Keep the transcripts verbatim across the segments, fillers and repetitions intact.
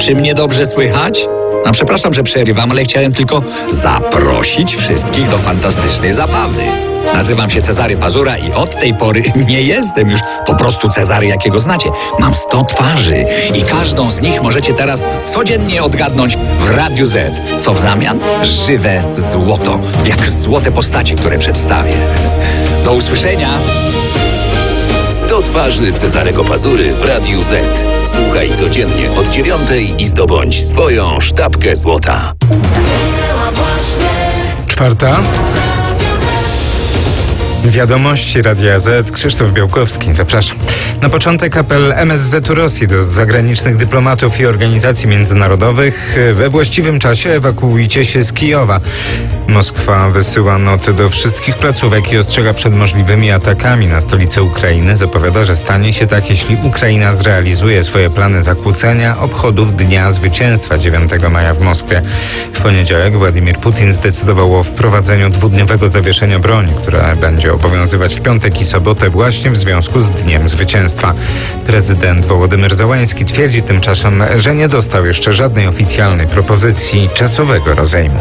Czy mnie dobrze słychać? No, przepraszam, że przerywam, ale chciałem tylko zaprosić wszystkich do fantastycznej zabawy. Nazywam się Cezary Pazura i od tej pory nie jestem już po prostu Cezary, jakiego znacie. Mam sto twarzy i każdą z nich możecie teraz codziennie odgadnąć w Radiu Z. Co w zamian? Żywe złoto. Jak złote postacie, które przedstawię. Do usłyszenia! sto twarzy Cezarego Pazury w Radiu Z. Słuchaj codziennie od dziewiątej i zdobądź swoją sztabkę złota. Czwarta. Wiadomości Radia Z. Krzysztof Białkowski, zapraszam. Na początek apel M S Z-u Rosji do zagranicznych dyplomatów i organizacji międzynarodowych. We właściwym czasie ewakuujcie się z Kijowa. Moskwa wysyła noty do wszystkich placówek i ostrzega przed możliwymi atakami na stolicę Ukrainy. Zapowiada, że stanie się tak, jeśli Ukraina zrealizuje swoje plany zakłócenia obchodów Dnia Zwycięstwa dziewiątego maja w Moskwie. W poniedziałek Władimir Putin zdecydował o wprowadzeniu dwudniowego zawieszenia broni, które będzie obowiązywać w piątek i sobotę właśnie w związku z Dniem Zwycięstwa. Prezydent Wołodymyr Zełański twierdzi tymczasem, że nie dostał jeszcze żadnej oficjalnej propozycji czasowego rozejmu.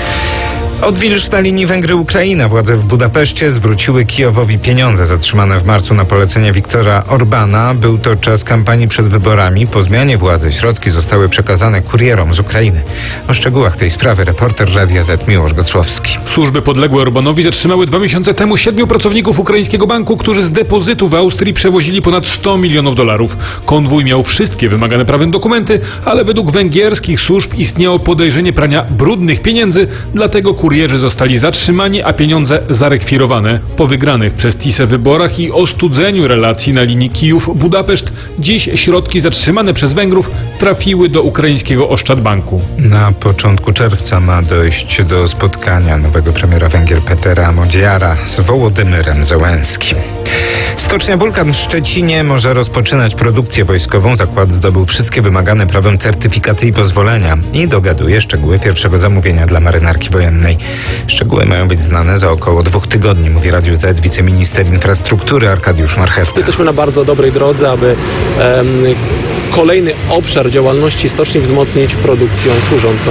Odwilż na linii Węgry-Ukraina. Władze w Budapeszcie zwróciły Kijowowi pieniądze zatrzymane w marcu na polecenie Viktora Orbana. Był to czas kampanii przed wyborami. Po zmianie władzy środki zostały przekazane kurierom z Ukrainy. O szczegółach tej sprawy reporter Radia Z Miłosz Gocłowski. Służby podległe Orbanowi zatrzymały dwa miesiące temu siedmiu pracowników ukraińskiego banku, którzy z depozytu w Austrii przewozili ponad sto milionów dolarów. Konwój miał wszystkie wymagane prawem dokumenty, ale według węgierskich służb istniało podejrzenie prania brudnych pieniędzy, dlatego kurierzy zostali zatrzymani, a pieniądze zarekwirowane. Po wygranych przez Tisę wyborach i ostudzeniu relacji na linii Kijów-Budapeszt dziś środki zatrzymane przez Węgrów trafiły do ukraińskiego Oszczadbanku. Na początku czerwca ma dojść do spotkania nowego premiera Węgier Petera Modziara z Wołodymyrem Zełenskim. Stocznia Wulkan w Szczecinie może rozpoczynać produkcję wojskową. Zakład zdobył wszystkie wymagane prawem certyfikaty i pozwolenia i dogaduje szczegóły pierwszego zamówienia dla marynarki wojennej. Szczegóły mają być znane za około dwóch tygodni, mówi Radiu Z wiceminister infrastruktury Arkadiusz Marchewka. Jesteśmy na bardzo dobrej drodze, aby um, kolejny obszar działalności stoczni wzmocnić produkcją służącą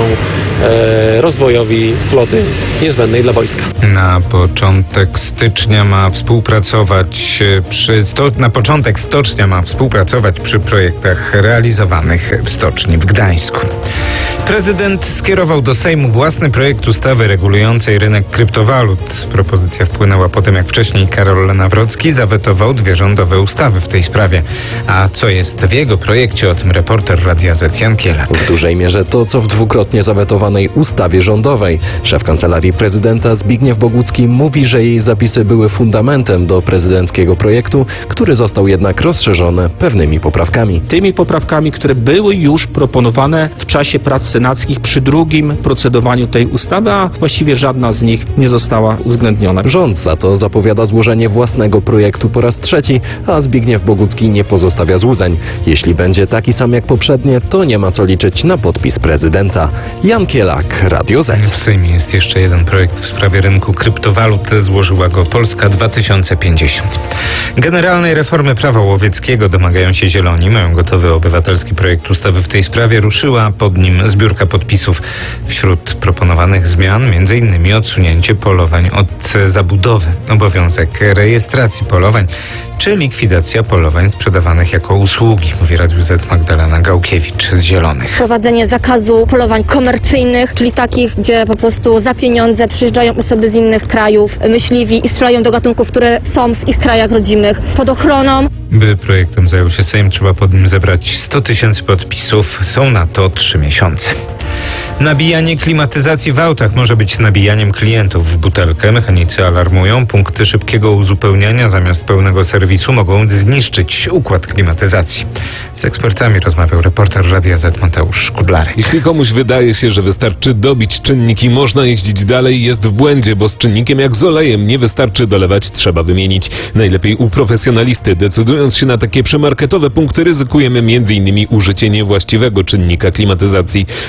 e, rozwojowi floty niezbędnej dla wojska. Na początek stycznia ma współpracować przy sto, na początek stocznia ma współpracować przy projektach realizowanych w stoczni w Gdańsku. Prezydent skierował do Sejmu własny projekt ustawy regulującej rynek kryptowalut. Propozycja wpłynęła po tym, jak wcześniej Karol Nawrocki zawetował dwie rządowe ustawy w tej sprawie. A co jest w jego projekcie? O tym reporter Radia Z Jan Kielak. W dużej mierze to, co w dwukrotnie zawetowanej ustawie rządowej. Szef Kancelarii Prezydenta Zbigniew Bogucki mówi, że jej zapisy były fundamentem do prezydenckiego projektu, który został jednak rozszerzony pewnymi poprawkami. Tymi poprawkami, które były już proponowane w czasie prac senackich przy drugim procedowaniu tej ustawy, a właściwie żadna z nich nie została uwzględniona. Rząd za to zapowiada złożenie własnego projektu po raz trzeci, a Zbigniew Bogucki nie pozostawia złudzeń. Jeśli będzie taki sam jak poprzednie, to nie ma co liczyć na podpis prezydenta. Jan Kielak, Radio Z. W Sejmie jest jeszcze jeden projekt w sprawie rynku kryptowalut. Złożyła go Polska dwa tysiące pięćdziesiąt. Generalnej reformy prawa łowieckiego domagają się Zieloni. Mają gotowy obywatelski projekt ustawy w tej sprawie. Ruszyła pod nim zbiórka podpisów. Wśród proponowanych zmian między innymi odsunięcie polowań od zabudowy, obowiązek rejestracji polowań czy likwidacja polowań sprzedawanych jako usługi, mówi Radiu Z Magdalena Gałkiewicz z Zielonych. Wprowadzenie zakazu polowań komercyjnych, czyli takich, gdzie po prostu za pieniądze przyjeżdżają osoby z innych krajów, myśliwi i strzelają do gatunków, które są w ich krajach rodzimych pod ochroną. By projektem zajął się Sejm, trzeba pod nim zebrać sto tysięcy podpisów. Są na to trzy miesiące. Nabijanie klimatyzacji w autach może być nabijaniem klientów w butelkę. Mechanicy alarmują. Punkty szybkiego uzupełniania zamiast pełnego serwisu mogą zniszczyć układ klimatyzacji. Z ekspertami rozmawiał reporter Radia Z Mateusz Kudlarek. Jeśli komuś wydaje się, że wystarczy dobić czynniki, można jeździć dalej, jest w błędzie, bo z czynnikiem jak z olejem nie wystarczy dolewać, trzeba wymienić. Najlepiej u profesjonalisty. Decydując się na takie przemarketowe punkty, ryzykujemy między innymi użycie niewłaściwego czynnika klimatyzacji, mówił mi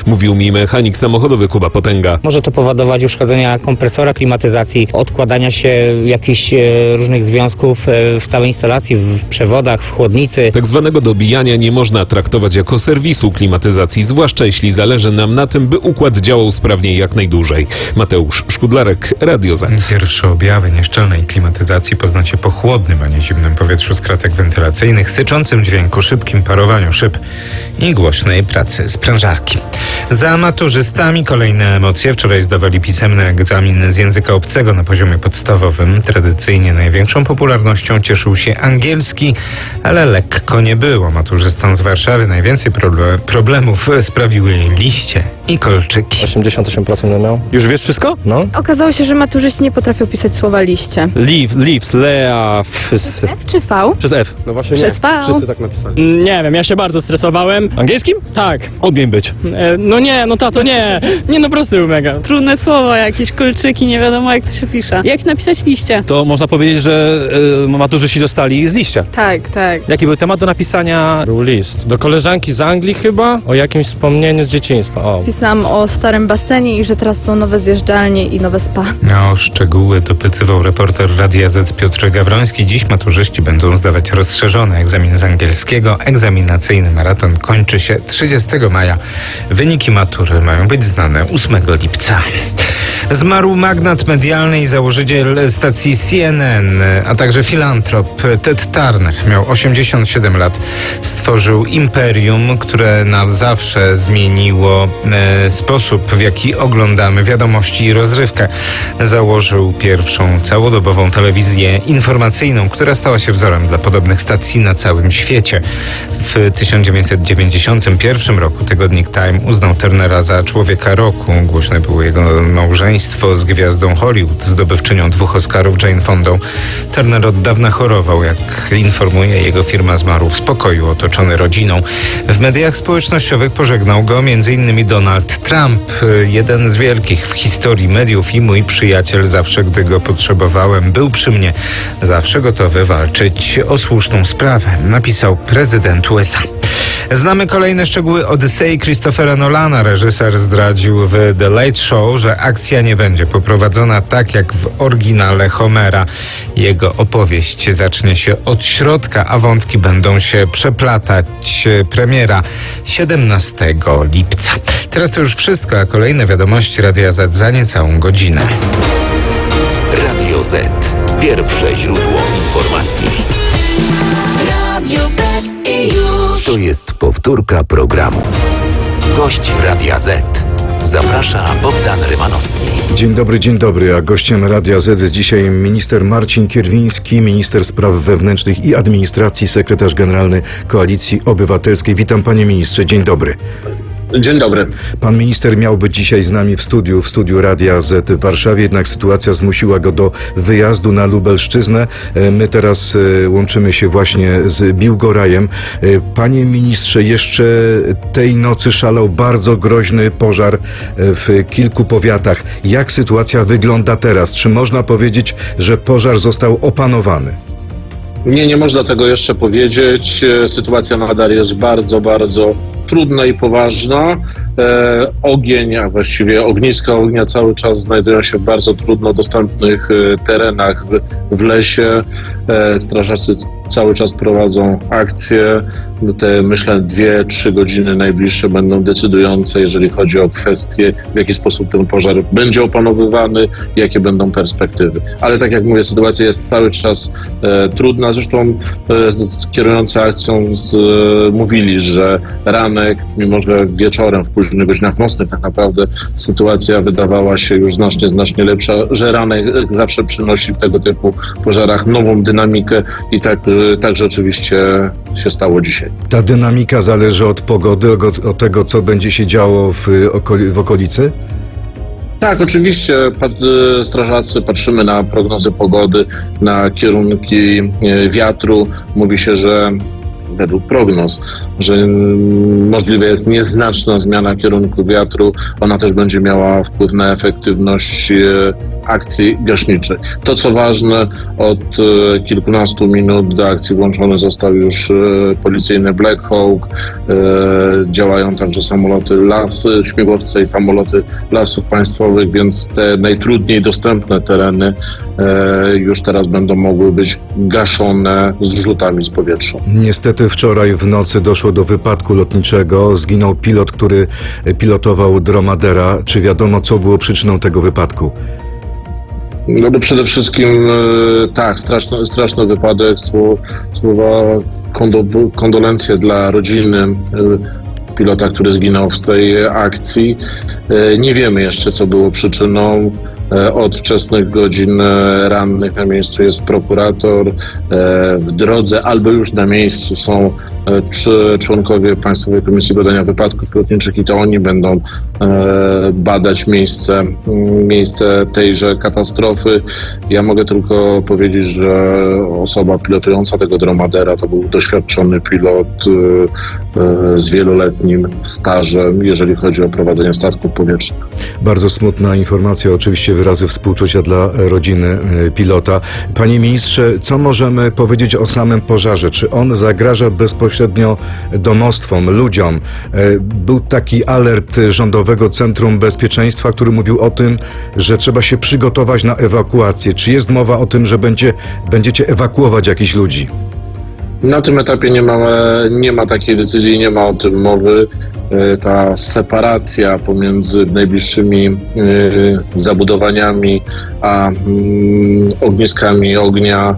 mówi mechanik samochodowy Kuba Potęga. Może to powodować uszkodzenia kompresora klimatyzacji, odkładania się jakichś e, różnych związków e, w całej instalacji, w przewodach, w chłodnicy. Tak zwanego dobijania nie można traktować jako serwisu klimatyzacji, zwłaszcza jeśli zależy nam na tym, by układ działał sprawniej jak najdłużej. Mateusz Szkudlarek, Radio Z. Pierwsze objawy nieszczelnej klimatyzacji poznacie po chłodnym, a nie zimnym powietrzu z kratek wentylacyjnych, syczącym dźwięku, szybkim parowaniu szyb i głośnej pracy sprężarki. Za maturzystami kolejne emocje. Wczoraj zdawali pisemny egzamin z języka obcego na poziomie podstawowym. Tradycyjnie największą popularnością cieszył się angielski, ale lekko nie było. Maturzystom z Warszawy najwięcej proble- problemów sprawiły liście i kolczyki. osiemdziesiąt osiem procent miał. Już wiesz wszystko? No. Okazało się, że maturzyści nie potrafią pisać słowa liście. Leave, leaves, lea, fs. F czy V? Przez F. No właśnie Przez nie. V. Wszyscy tak napisali. Nie wiem, ja się bardzo stresowałem. Angielskim? Tak. Odmień być. E, no nie, no tato, nie. Nie, no prosty był mega. Trudne słowo, jakieś kolczyki, nie wiadomo jak to się pisze. Jak napisać liście? To można powiedzieć, że y, maturzyści dostali z liścia. Tak, tak. Jaki był temat do napisania? Był list. Do koleżanki z Anglii chyba, o jakimś wspomnieniu z dzieciństwa. O. Pisałam o starym basenie i że teraz są nowe zjeżdżalnie i nowe spa. O szczegóły dopytywał reporter Radia Z Piotr Gawroński. Dziś maturzyści będą zdawać rozszerzony egzamin z angielskiego. Egzaminacyjny maraton kończy się trzydziestego maja. Wyniki matury mają być znane ósmego lipca. Zmarł magnat medialny i założyciel stacji C N N, a także filantrop Ted Turner. Miał osiemdziesiąt siedem lat. Stworzył imperium, które na zawsze zmieniło e, sposób, w jaki oglądamy wiadomości i rozrywkę. Założył pierwszą całodobową telewizję informacyjną, która stała się wzorem dla podobnych stacji na całym świecie. W tysiąc dziewięćset dziewięćdziesiątym pierwszym roku tygodnik Time uznał Turnera za człowieka roku. Głośne było jego małżeństwo z gwiazdą Hollywood, zdobywczynią dwóch Oscarów Jane Fondą. Turner od dawna chorował. Jak informuje jego firma, zmarł w spokoju, otoczony rodziną. W mediach społecznościowych pożegnał go między innymi Donald Trump, jeden z wielkich w historii mediów i mój przyjaciel. Zawsze, gdy go potrzebowałem, był przy mnie. Zawsze gotowy walczyć o słuszną sprawę, napisał prezydent U S A. Znamy kolejne szczegóły Odysei Christophera Nolana. Reżyser zdradził w The Late Show, że akcja nie będzie poprowadzona tak jak w oryginale Homera. Jego opowieść zacznie się od środka, a wątki będą się przeplatać. Premiera siedemnastego lipca. Teraz to już wszystko, a kolejne wiadomości Radia Z za niecałą godzinę. Radio Z. Pierwsze źródło informacji. Radio Z i już. To jest powtórka programu. Gość Radia Z. Zaprasza Bogdan Rymanowski. Dzień dobry, dzień dobry. A gościem Radia Z jest dzisiaj minister Marcin Kierwiński, minister spraw wewnętrznych i administracji, sekretarz generalny Koalicji Obywatelskiej. Witam panie ministrze, dzień dobry. Dzień dobry. Pan minister miał być dzisiaj z nami w studiu, w studiu Radia Z w Warszawie, jednak sytuacja zmusiła go do wyjazdu na Lubelszczyznę. My teraz łączymy się właśnie z Biłgorajem. Panie ministrze, jeszcze tej nocy szalał bardzo groźny pożar w kilku powiatach. Jak sytuacja wygląda teraz? Czy można powiedzieć, że pożar został opanowany? Nie, nie można tego jeszcze powiedzieć. Sytuacja nadal jest bardzo, bardzo trudna i poważna. E, ogień, a właściwie ogniska ognia cały czas znajdują się w bardzo trudno dostępnych e, terenach w, w lesie. E, strażacy cały czas prowadzą akcje. Te, myślę, dwie, trzy godziny najbliższe będą decydujące, jeżeli chodzi o kwestię, w jaki sposób ten pożar będzie opanowywany, jakie będą perspektywy. Ale tak jak mówię, sytuacja jest cały czas e, trudna. Zresztą e, kierujący akcją z, e, mówili, że ranek, mimo że wieczorem w późnych godzinach nocnych tak naprawdę sytuacja wydawała się już znacznie, znacznie lepsza, że ranek zawsze przynosi w tego typu pożarach nową dynamikę i tak, tak rzeczywiście się stało dzisiaj. Ta dynamika zależy od pogody, od, od tego, co będzie się działo w, okoli, w okolicy? Tak, oczywiście strażacy patrzymy na prognozy pogody, na kierunki wiatru. Mówi się, że według prognoz, że mm, możliwa jest nieznaczna zmiana kierunku wiatru. Ona też będzie miała wpływ na efektywność e, akcji gaśniczej. To, co ważne, od e, kilkunastu minut do akcji włączony został już e, policyjny Black Hawk. E, działają także samoloty las, śmigłowce i samoloty lasów państwowych, więc te najtrudniej dostępne tereny e, już teraz będą mogły być gaszone zrzutami z powietrza. Niestety wczoraj w nocy doszło do wypadku lotniczego. Zginął pilot, który pilotował Dromadera. Czy wiadomo, co było przyczyną tego wypadku? No bo przede wszystkim e, tak, straszny, straszny wypadek, słowa, słowa kondo, kondolencje dla rodziny e, pilota, który zginął w tej akcji. E, nie wiemy jeszcze, co było przyczyną. E, od wczesnych godzin rannych na miejscu jest prokurator. E, w drodze albo już na miejscu są e, czy członkowie Państwowej Komisji Badania Wypadków Lotniczych i to oni będą e, badać miejsce, miejsce tejże katastrofy. Ja mogę tylko powiedzieć, że osoba pilotująca tego Dromadera to był doświadczony pilot e, e, z wieloletnim stażem, jeżeli chodzi o prowadzenie statków powietrznych. Bardzo smutna informacja, oczywiście wyrazy współczucia dla rodziny pilota. Panie ministrze, co możemy powiedzieć o samym pożarze? Czy on zagraża bezpośrednio domostwom, ludziom? Był taki alert Rządowego Centrum Bezpieczeństwa, który mówił o tym, że trzeba się przygotować na ewakuację. Czy jest mowa o tym, że będzie, będziecie ewakuować jakichś ludzi? Na tym etapie nie ma, nie ma takiej decyzji, nie ma o tym mowy. Ta separacja pomiędzy najbliższymi zabudowaniami a ogniskami ognia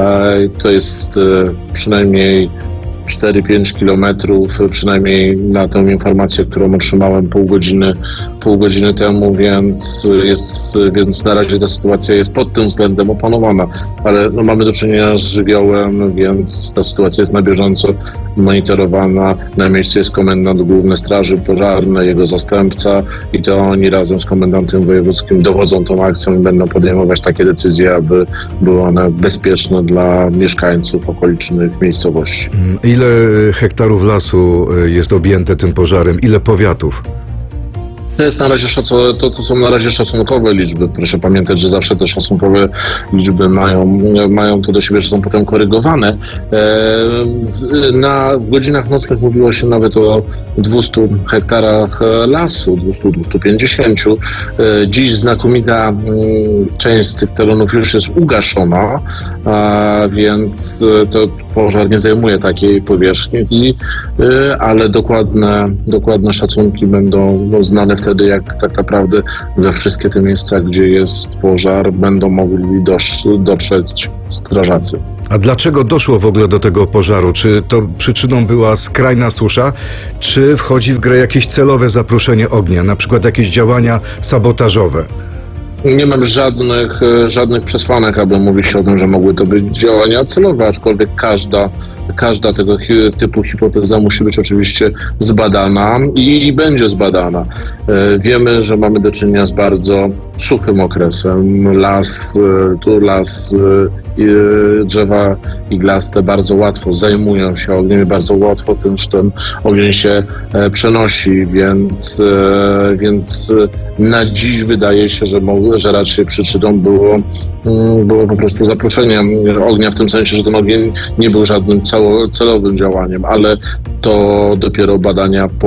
to jest przynajmniej cztery pięć kilometrów, przynajmniej na tę informację, którą otrzymałem pół godziny, pół godziny temu, więc, jest, więc na razie ta sytuacja jest pod tym względem opanowana, ale no, mamy do czynienia z żywiołem, więc ta sytuacja jest na bieżąco monitorowana. Na miejscu jest komendant Główny Straży Pożarnej, jego zastępca i to oni razem z komendantem wojewódzkim dowodzą tą akcją i będą podejmować takie decyzje, aby były one bezpieczne dla mieszkańców okolicznych miejscowości. Ile hektarów lasu jest objęte tym pożarem? Ile powiatów? To, jest na razie szacu- to, to są na razie szacunkowe liczby. Proszę pamiętać, że zawsze te szacunkowe liczby mają, mają to do siebie, że są potem korygowane. E, na, w godzinach nocnych mówiło się nawet o dwustu hektarach lasu, dwieście do dwustu pięćdziesięciu. E, dziś znakomita m, część z tych terenów już jest ugaszona, a, więc to pożar nie zajmuje takiej powierzchni, i, e, ale dokładne, dokładne szacunki będą no, znane wtedy, jak tak naprawdę we wszystkie te miejsca, gdzie jest pożar, będą mogli dosz, dotrzeć strażacy. A dlaczego doszło w ogóle do tego pożaru? Czy to przyczyną była skrajna susza, czy wchodzi w grę jakieś celowe zaproszenie ognia, na przykład jakieś działania sabotażowe? Nie mam żadnych, żadnych przesłanek, aby mówić o tym, że mogły to być działania celowe, aczkolwiek każda, każda tego typu hipoteza musi być oczywiście zbadana i, i będzie zbadana. Wiemy, że mamy do czynienia z bardzo suchym okresem. Las, tu las, drzewa iglaste bardzo łatwo zajmują się ogniem i bardzo łatwo też ten ogień się przenosi, więc, więc na dziś wydaje się, że, że raczej przyczyną było, było po prostu zaproszenie ognia, w tym sensie, że ten ogień nie był żadnym celowym działaniem, ale to dopiero badania po,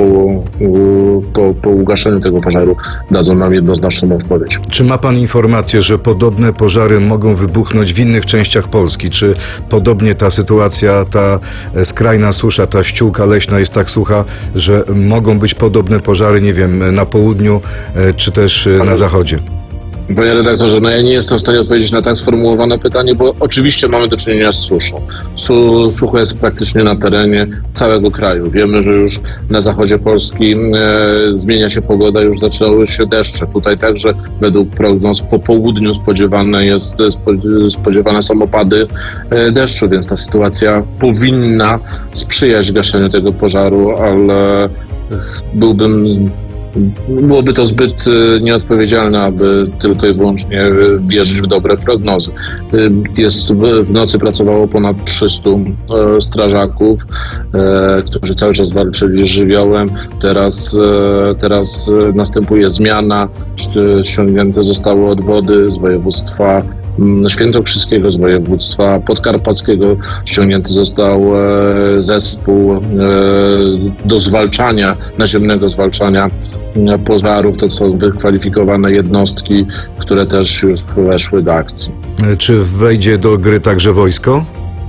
po, po ugaszeniu tego pożaru dadzą nam jednoznaczną odpowiedź. Czy ma pan informację, że podobne pożary mogą wybuchnąć w innych częściach Polski? Czy podobnie ta sytuacja, ta skrajna susza, ta ściółka leśna jest tak sucha, że mogą być podobne pożary, nie wiem, na południu czy też na zachodzie? Panie redaktorze, no ja nie jestem w stanie odpowiedzieć na tak sformułowane pytanie, bo oczywiście mamy do czynienia z suszą. Su- sucho jest praktycznie na terenie całego kraju. Wiemy, że już na zachodzie Polski e, zmienia się pogoda, już zaczęły się deszcze. Tutaj także według prognoz po południu spodziewane, jest, spo, spodziewane są opady e, deszczu, więc ta sytuacja powinna sprzyjać gaszeniu tego pożaru, ale byłbym byłoby to zbyt y, nieodpowiedzialne, aby tylko i wyłącznie y, wierzyć w dobre prognozy. Y, jest, w, w nocy pracowało ponad trzystu y, strażaków, y, którzy cały czas walczyli z żywiołem. Teraz, y, teraz y, następuje zmiana, y, ściągnięte zostały odwody z województwa świętokrzyskiego, z województwa podkarpackiego. Ściągnięty został e, zespół e, do zwalczania, naziemnego zwalczania e, pożarów. To są wykwalifikowane jednostki, które też już weszły do akcji. Czy wejdzie do gry także wojsko?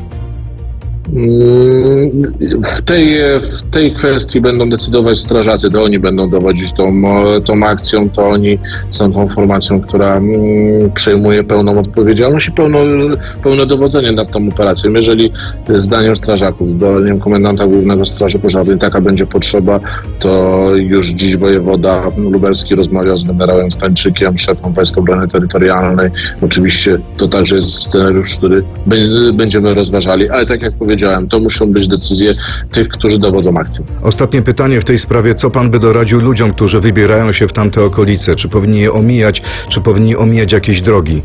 W tej, w tej kwestii będą decydować strażacy, to oni będą dowodzić tą, tą akcją, to oni są tą formacją, która przejmuje pełną odpowiedzialność i pełno, pełne dowodzenie nad tą operacją. Jeżeli zdaniem strażaków, zdaniem komendanta głównego Straży Pożarnej taka będzie potrzeba, to już dziś wojewoda lubelski rozmawiał z generałem Stańczykiem, szefem Wojsk Obrony Terytorialnej. Oczywiście to także jest scenariusz, który będziemy rozważali, ale tak jak powiedziałem, to muszą być decyzje tych, którzy dowodzą akcją. Ostatnie pytanie w tej sprawie. Co pan by doradził ludziom, którzy wybierają się w tamte okolice? Czy powinni je omijać, czy powinni omijać jakieś drogi?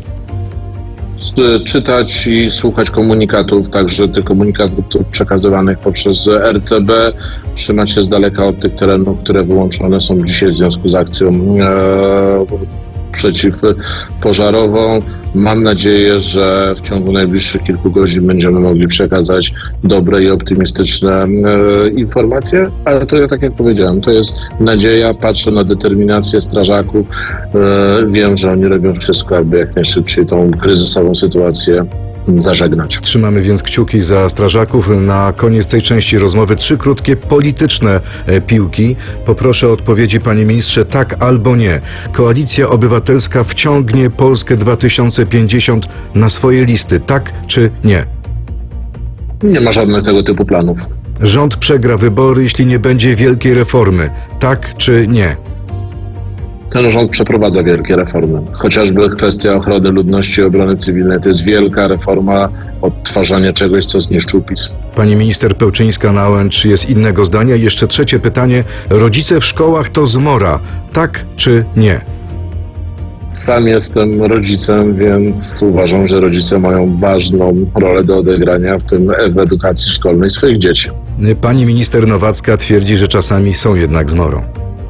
Czytać i słuchać komunikatów, także tych komunikatów przekazywanych poprzez R C B, trzymać się z daleka od tych terenów, które wyłączone są dzisiaj w związku z akcją e, przeciwpożarową. Mam nadzieję, że w ciągu najbliższych kilku godzin będziemy mogli przekazać dobre i optymistyczne e, informacje, ale to ja tak jak powiedziałem, to jest nadzieja, patrzę na determinację strażaków, e, wiem, że oni robią wszystko, aby jak najszybciej tą kryzysową sytuację zażegnać. Trzymamy więc kciuki za strażaków. Na koniec tej części rozmowy trzy krótkie polityczne e, piłki. Poproszę o odpowiedzi, panie ministrze, tak albo nie. Koalicja Obywatelska wciągnie Polskę dwa tysiące pięćdziesiąt na swoje listy, tak czy nie? Nie ma żadnych tego typu planów. Rząd przegra wybory, jeśli nie będzie wielkiej reformy, tak czy nie? Ten rząd przeprowadza wielkie reformy. Chociażby kwestia ochrony ludności i obrony cywilnej to jest wielka reforma, odtwarzania czegoś, co zniszczył PiS. Pani minister Pełczyńska-Nałęcz jest innego zdania. I jeszcze trzecie pytanie. Rodzice w szkołach to zmora, tak czy nie? Sam jestem rodzicem, więc uważam, że rodzice mają ważną rolę do odegrania w tym w edukacji szkolnej swoich dzieci. Pani minister Nowacka twierdzi, że czasami są jednak zmorą.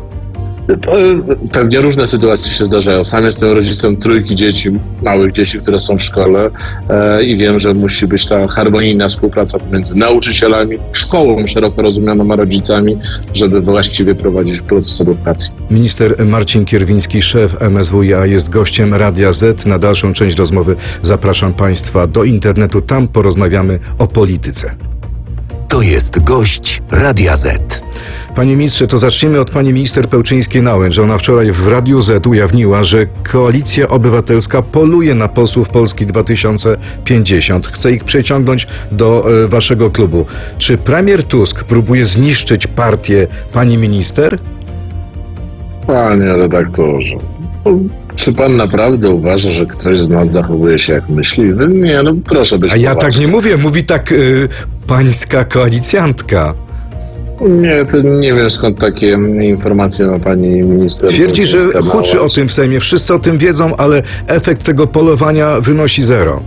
Pewnie różne sytuacje się zdarzają. Sam jestem rodzicem trójki dzieci, małych dzieci, które są w szkole e, i wiem, że musi być ta harmonijna współpraca pomiędzy nauczycielami, szkołą szeroko rozumianą, a rodzicami, żeby właściwie prowadzić proces edukacji. Minister Marcin Kierwiński, szef M S W iA, jest gościem Radia Z. Na dalszą część rozmowy zapraszam Państwa do internetu. Tam porozmawiamy o polityce. To jest gość Radia Z. Panie ministrze, to zacznijmy od pani minister Pełczyńskiej-Nałęcz. Ona wczoraj w Radiu Z ujawniła, że Koalicja Obywatelska poluje na posłów Polski dwa tysiące pięćdziesiąt. Chce ich przeciągnąć do e, waszego klubu. Czy premier Tusk próbuje zniszczyć partię pani minister? Panie redaktorze, czy pan naprawdę uważa, że ktoś z nas zachowuje się jak myśliwy? Nie, no proszę być A ja poważny. tak nie mówię, mówi tak y, pańska koalicjantka. Nie, to nie wiem skąd takie informacje ma pani minister. Twierdzi, że huczy o tym w Sejmie. Wszyscy o tym wiedzą, ale efekt tego polowania wynosi zero.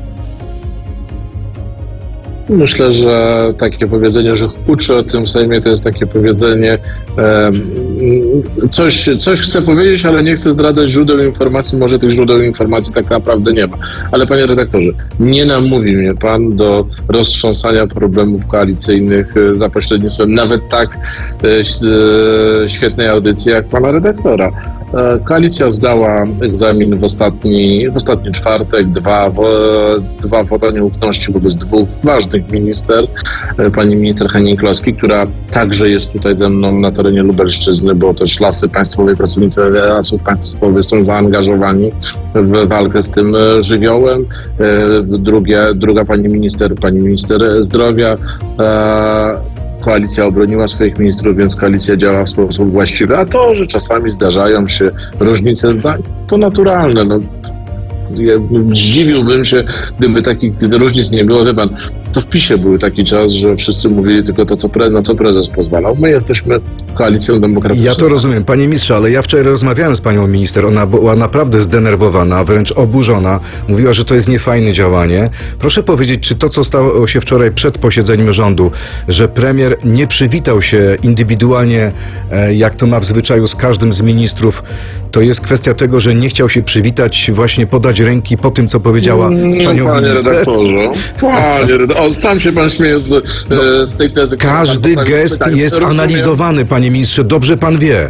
Myślę, że takie powiedzenie, że huczy o tym w Sejmie, to jest takie powiedzenie, e, coś, coś chcę powiedzieć, ale nie chcę zdradzać źródeł informacji, może tych źródeł informacji tak naprawdę nie ma. Ale panie redaktorze, nie namówi mnie pan do roztrząsania problemów koalicyjnych za pośrednictwem nawet tak e, świetnej audycji jak pana redaktora. Koalicja zdała egzamin w ostatni, w ostatni czwartek, dwa, dwa woda nieufności wobec dwóch ważnych minister. Pani minister Hennig-Kloski, która także jest tutaj ze mną na terenie Lubelszczyzny, bo też Lasy Państwowe, pracownicy Lasów Państwowych są zaangażowani w walkę z tym żywiołem. Drugie, druga pani minister, pani minister zdrowia. Koalicja obroniła swoich ministrów, więc koalicja działa w sposób właściwy. A to, że czasami zdarzają się różnice zdań, to naturalne. No, ja zdziwiłbym się, gdyby takich gdyby różnic nie było. Wie pan, to w PiSie był taki czas, że wszyscy mówili tylko to, co pre, na co prezes pozwalał. My jesteśmy Koalicją Demokratyczną. Ja to rozumiem, panie ministrze, ale ja wczoraj rozmawiałem z panią minister, ona była naprawdę zdenerwowana, wręcz oburzona, mówiła, że to jest niefajne działanie. Proszę powiedzieć, czy to, co stało się wczoraj przed posiedzeniem rządu, że premier nie przywitał się indywidualnie, e, jak to ma w zwyczaju z każdym z ministrów, to jest kwestia tego, że nie chciał się przywitać, właśnie podać ręki po tym, co powiedziała z Nie, panią panie minister? redaktorze, panie redaktorze, o, sam się pan śmieje z, e, z tej tezy. którą Każdy pan gest pytanie. jest Rozumiem. analizowany, panie ministrze, dobrze pan wie.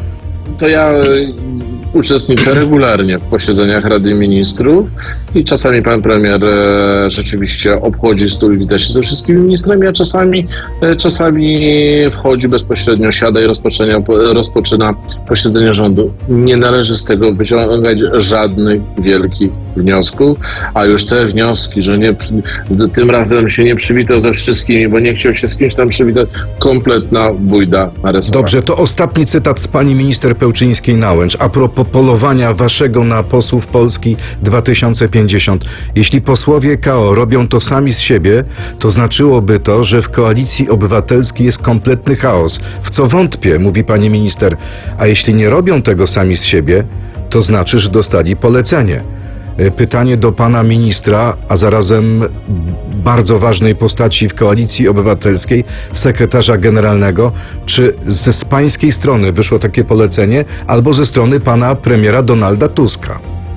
To ja e, uczestniczę regularnie w posiedzeniach Rady Ministrów i czasami pan premier e, rzeczywiście obchodzi stół i wita się ze wszystkimi ministrami, a czasami, e, czasami wchodzi bezpośrednio, siada i rozpoczyna, rozpoczyna posiedzenie rządu. Nie należy z tego wyciągać żadnych wielkich wniosków, a już te wnioski, że nie, z, tym razem się nie przywitał ze wszystkimi, bo nie chciał się z kimś tam przywitać, kompletna bójda na resorach. Dobrze, to ostatni cytat z pani minister Pełczyńskiej-Nałęcz a propos polowania waszego na posłów Polski dwa tysiące pięćdziesiąt. Jeśli posłowie K O robią to sami z siebie, to znaczyłoby to, że w Koalicji Obywatelskiej jest kompletny chaos, w co wątpię, mówi pani minister. A jeśli nie robią tego sami z siebie, to znaczy, że dostali polecenie. Pytanie do pana ministra, a zarazem bardzo ważnej postaci w Koalicji Obywatelskiej, sekretarza generalnego, czy z, z pańskiej strony wyszło takie polecenie, albo ze strony pana premiera Donalda Tuska?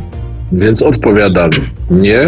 Więc odpowiadam nie.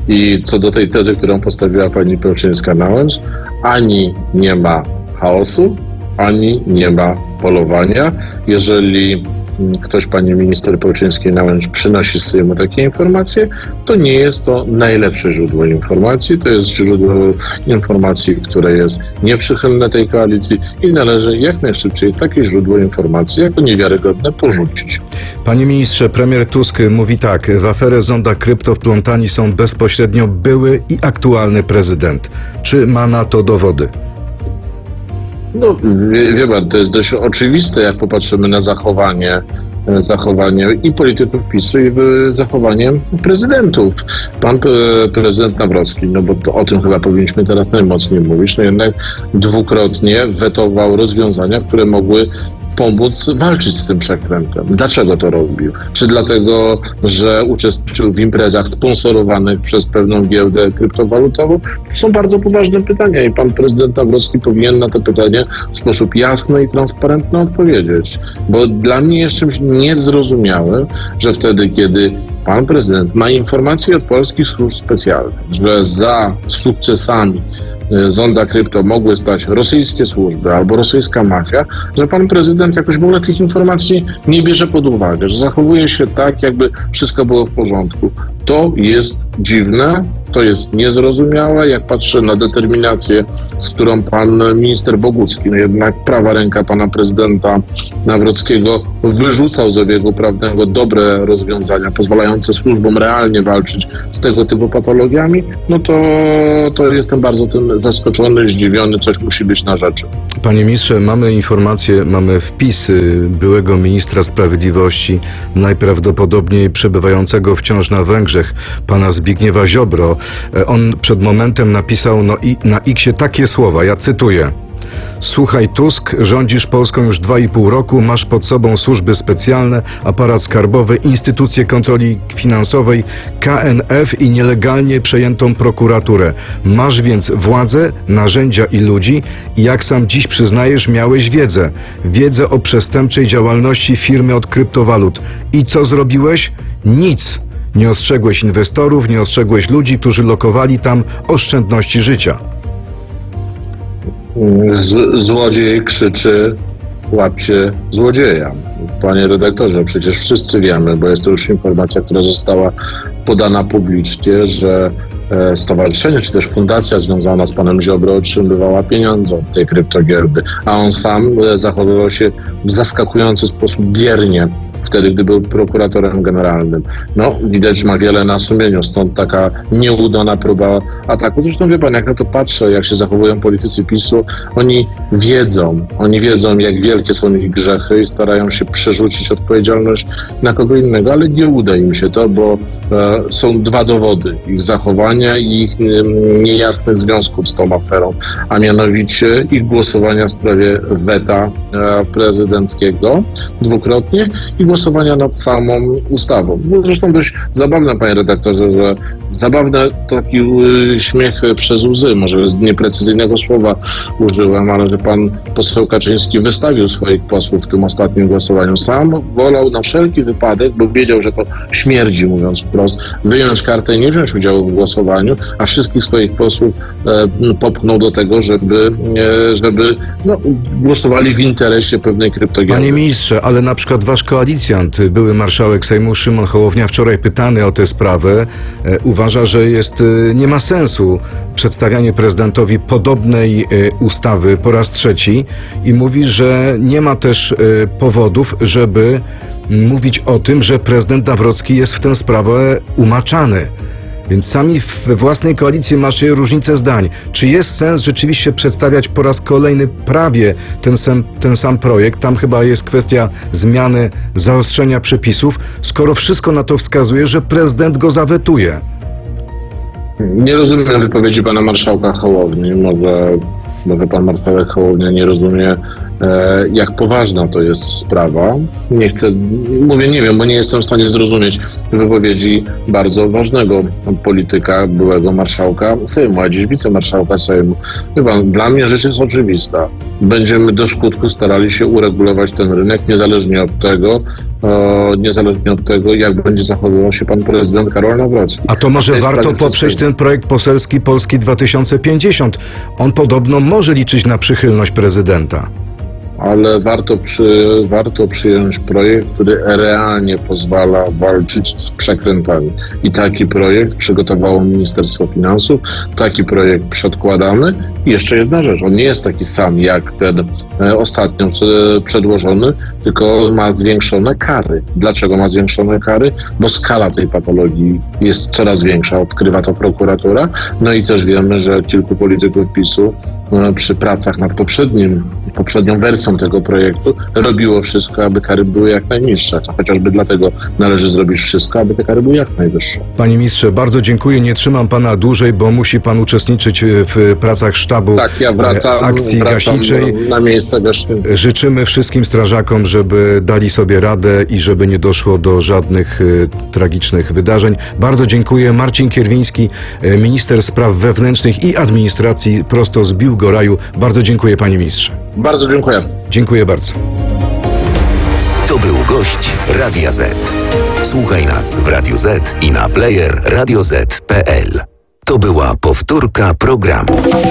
I co do tej tezy, którą postawiła pani Pełczyńska-Nałęcz, ani nie ma chaosu, ani nie ma polowania. Jeżeli ktoś pani minister Pełczyńskiej-Nałęcz przynosi z Sejmu takie informacje, to nie jest to najlepsze źródło informacji. To jest źródło informacji, które jest nieprzychylne tej koalicji i należy jak najszybciej takie źródło informacji jako niewiarygodne porzucić. Panie ministrze, premier Tusk mówi tak: w aferę Zonda Krypto wplątani są bezpośrednio były i aktualny prezydent. Czy ma na to dowody? No, wie, wie pan, to jest dość oczywiste, jak popatrzymy na zachowanie, zachowanie i polityków PiSu, i zachowanie prezydentów. Pan prezydent Nawrocki, no bo to, o tym chyba powinniśmy teraz najmocniej mówić, no jednak dwukrotnie wetował rozwiązania, które mogły pomóc walczyć z tym przekrętem. Dlaczego to robił? Czy dlatego, że uczestniczył w imprezach sponsorowanych przez pewną giełdę kryptowalutową? To są bardzo poważne pytania i pan prezydent Nawrocki powinien na te pytania w sposób jasny i transparentny odpowiedzieć. Bo dla mnie jest czymś niezrozumiałym, że wtedy, kiedy pan prezydent ma informacje od polskich służb specjalnych, że za sukcesami Zonda Krypto mogły stać rosyjskie służby albo rosyjska mafia, że pan prezydent jakoś w ogóle tych informacji nie bierze pod uwagę, że zachowuje się tak, jakby wszystko było w porządku. To jest dziwne, to jest niezrozumiałe, jak patrzę na determinację, z którą pan minister Bogucki, no jednak prawa ręka pana prezydenta Nawrockiego, wyrzucał z obiegu prawnego dobre rozwiązania pozwalające służbom realnie walczyć z tego typu patologiami, no to, to jestem bardzo tym zaskoczony, zdziwiony, coś musi być na rzeczy. Panie ministrze, mamy informacje, mamy wpisy byłego ministra sprawiedliwości, najprawdopodobniej przebywającego wciąż na Węgrzech, pana Zbigniewa Ziobro. On przed momentem napisał no, i, na X-ie takie słowa, ja cytuję: słuchaj Tusk, rządzisz Polską już dwa i pół roku, masz pod sobą służby specjalne, aparat skarbowy, instytucje kontroli finansowej, K N F i nielegalnie przejętą prokuraturę. Masz więc władzę, narzędzia i ludzi i jak sam dziś przyznajesz, miałeś wiedzę. Wiedzę o przestępczej działalności firmy od kryptowalut. I co zrobiłeś? Nic. Nie ostrzegłeś inwestorów, nie ostrzegłeś ludzi, którzy lokowali tam oszczędności życia. Z, złodziej krzyczy: łapcie złodzieja. Panie redaktorze, przecież wszyscy wiemy, bo jest to już informacja, która została podana publicznie, że e, stowarzyszenie, czy też fundacja związana z panem Ziobro otrzymywała pieniądze od tej kryptogiełdy, a on sam e, zachowywał się w zaskakujący sposób biernie wtedy, gdy był prokuratorem generalnym. No, widać, że ma wiele na sumieniu, stąd taka nieudana próba ataku. Zresztą wie pan, jak na to patrzę, jak się zachowują politycy PiSu, oni wiedzą, oni wiedzą, jak wielkie są ich grzechy i starają się przerzucić odpowiedzialność na kogo innego, ale nie uda im się to, bo e, są dwa dowody ich zachowania i ich e, niejasnych związków z tą aferą, a mianowicie ich głosowania w sprawie weta e, prezydenckiego dwukrotnie i głosowania nad samą ustawą. No, zresztą dość zabawne, panie redaktorze, że zabawne taki y, śmiech przez łzy, może nieprecyzyjnego słowa użyłem, ale że pan poseł Kaczyński wystawił swoich posłów w tym ostatnim głosowaniu. Sam wolał na wszelki wypadek, bo wiedział, że to śmierdzi, mówiąc wprost, wyjąć kartę i nie wziąć udziału w głosowaniu, a wszystkich swoich posłów e, popchnął do tego, żeby, e, żeby no, głosowali w interesie pewnej kryptogiełdy. Panie ministrze, ale na przykład wasz koalicjant, były marszałek Sejmu Szymon Hołownia, wczoraj pytany o tę sprawę, e, uważa, że jest, e, nie ma sensu przedstawianie prezydentowi podobnej e, ustawy po raz trzeci i mówi, że nie ma też e, powodów, żeby mówić o tym, że prezydent Nawrocki jest w tę sprawę umaczany. Więc sami we własnej koalicji macie różnicę zdań. Czy jest sens rzeczywiście przedstawiać po raz kolejny prawie ten sam, ten sam projekt? Tam chyba jest kwestia zmiany, zaostrzenia przepisów, skoro wszystko na to wskazuje, że prezydent go zawetuje. Nie rozumiem wypowiedzi pana marszałka Hołowni. Może, może pan marszałek Hołownia nie rozumie, e, jak poważna to jest sprawa. Nie chcę, mówię, nie wiem, bo nie jestem w stanie zrozumieć wypowiedzi bardzo ważnego polityka, byłego marszałka Sejmu, a dziś wicemarszałka Sejmu. Chyba dla mnie rzecz jest oczywista. Będziemy do skutku starali się uregulować ten rynek, niezależnie od tego, e, niezależnie od tego, jak będzie zachowywał się pan prezydent Karol Nawrocki. A to może warto poprzeć ten projekt poselski Polski dwa tysiące pięćdziesiąt. On podobno może liczyć na przychylność prezydenta. Ale warto, przy, warto przyjąć projekt, który realnie pozwala walczyć z przekrętami. I taki projekt przygotowało Ministerstwo Finansów, taki projekt przedkładamy. I jeszcze jedna rzecz, on nie jest taki sam jak ten e, ostatnio przedłożony, tylko ma zwiększone kary. Dlaczego ma zwiększone kary? Bo skala tej patologii jest coraz większa, odkrywa to prokuratura. No i też wiemy, że kilku polityków PiSu przy pracach nad poprzednim, poprzednią wersją tego projektu robiło wszystko, aby kary były jak najniższe. To chociażby dlatego należy zrobić wszystko, aby te kary były jak najwyższe. Panie ministrze, bardzo dziękuję. Nie trzymam pana dłużej, bo musi pan uczestniczyć w pracach sztabu tak, ja wracam, akcji wracam gaśniczej. Na miejsce gaśnicze. Życzymy wszystkim strażakom, żeby dali sobie radę i żeby nie doszło do żadnych y, tragicznych wydarzeń. Bardzo dziękuję. Marcin Kierwiński, y, minister spraw wewnętrznych i administracji, prosto z Biłgoraju. Bardzo dziękuję, panie ministrze. Bardzo dziękuję. Dziękuję bardzo. To był gość Radia Z. Słuchaj nas w Radiu Z i na player radio zet kropka pe el. To była powtórka programu.